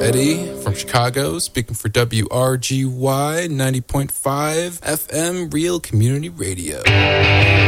Eddie from Chicago, speaking for WRGY 90.5 FM Real Community Radio.